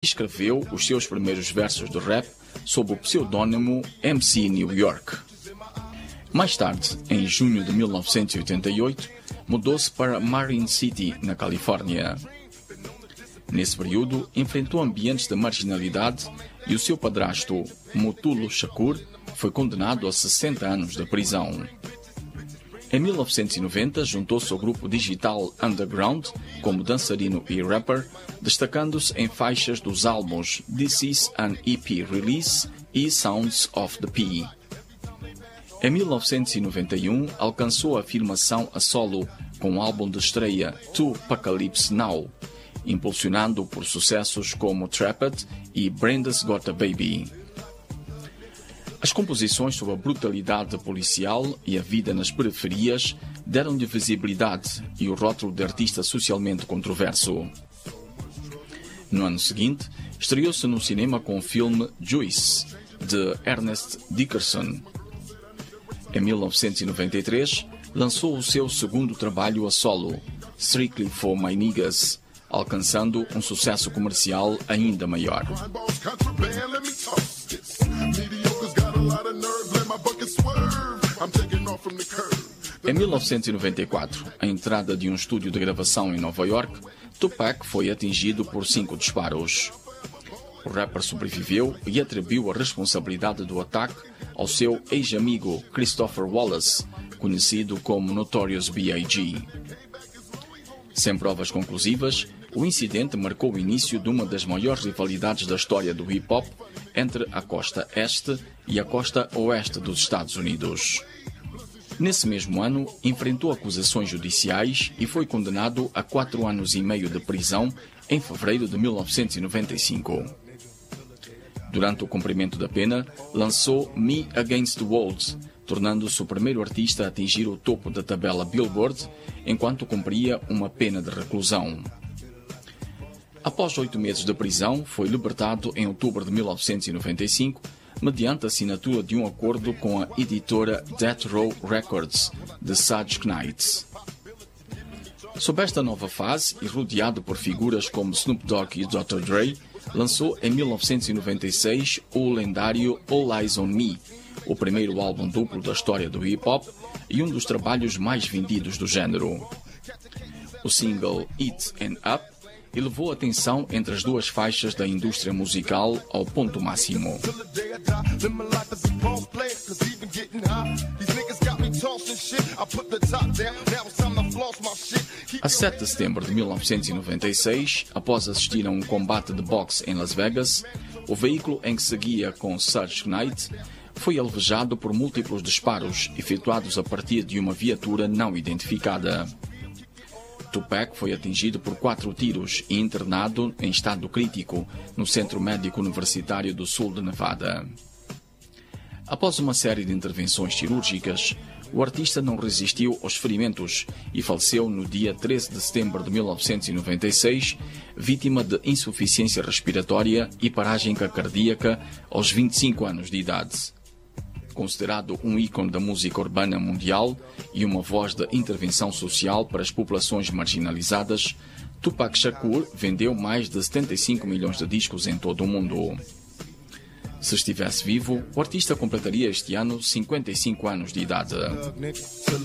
escreveu os seus primeiros versos de rap sob o pseudônimo MC New York. Mais tarde, em junho de 1988, mudou-se para Marin City, na Califórnia. Nesse período, enfrentou ambientes de marginalidade e o seu padrasto, Mutulu Shakur, foi condenado a 60 anos de prisão. Em 1990, juntou-se ao grupo digital Underground como dançarino e rapper, destacando-se em faixas dos álbuns This Is an EP Release e Sounds of the P. Em 1991, alcançou a afirmação a solo com o álbum de estreia To Apocalypse Now, impulsionado por sucessos como Trapped e Brenda's Got a Baby. As composições sobre a brutalidade policial e a vida nas periferias deram-lhe visibilidade e o rótulo de artista socialmente controverso. No ano seguinte, estreou-se no cinema com o filme Juice, de Ernest Dickerson. Em 1993, lançou o seu segundo trabalho a solo, Strictly for My Niggas, alcançando um sucesso comercial ainda maior. Em 1994, a entrada de um estúdio de gravação em Nova York, Tupac foi atingido por 5 disparos. O rapper sobreviveu e atribuiu a responsabilidade do ataque ao seu ex-amigo Christopher Wallace, conhecido como Notorious B.I.G. Sem provas conclusivas, o incidente marcou o início de uma das maiores rivalidades da história do hip-hop entre a costa este e a costa oeste dos Estados Unidos. Nesse mesmo ano, enfrentou acusações judiciais e foi condenado a 4 anos e meio de prisão em fevereiro de 1995. Durante o cumprimento da pena, lançou Me Against the World, tornando-se o primeiro artista a atingir o topo da tabela Billboard enquanto cumpria uma pena de reclusão. Após 8 meses de prisão, foi libertado em outubro de 1995, mediante a assinatura de um acordo com a editora Death Row Records, de Suge Knight. Sob esta nova fase, e rodeado por figuras como Snoop Dogg e Dr. Dre, lançou em 1996 o lendário All Eyes on Me, o primeiro álbum duplo da história do hip-hop e um dos trabalhos mais vendidos do género. O single It and Up elevou a atenção entre as duas faixas da indústria musical ao ponto máximo. A 7 de setembro de 1996, após assistir a um combate de boxe em Las Vegas, o veículo em que seguia com Suge Knight foi alvejado por múltiplos disparos efetuados a partir de uma viatura não identificada. Tupac foi atingido por 4 tiros e internado em estado crítico no Centro Médico Universitário do Sul de Nevada. Após uma série de intervenções cirúrgicas, o artista não resistiu aos ferimentos e faleceu no dia 13 de setembro de 1996, vítima de insuficiência respiratória e paragem cardíaca aos 25 anos de idade. Considerado um ícone da música urbana mundial e uma voz de intervenção social para as populações marginalizadas, Tupac Shakur vendeu mais de 75 milhões de discos em todo o mundo. Se estivesse vivo, o artista completaria este ano 55 anos de idade.